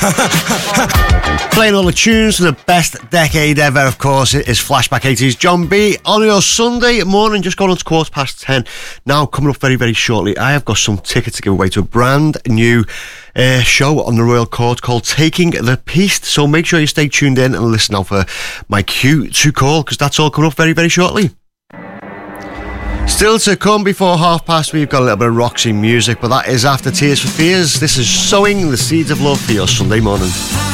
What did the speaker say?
Playing all the tunes for the best decade ever, of course, it is Flashback 80s. John B on your Sunday morning, just going on to 10:15. Now, coming up very, very shortly, I have got some tickets to give away to a brand new show on the Royal Court called Taking the Piece. So make sure you stay tuned in and listen out for my cue to call, because that's all coming up very, very shortly. Still to come before past, we've got a little bit of Roxy music, but that is after Tears for Fears. This is Sowing the Seeds of Love for your Sunday morning.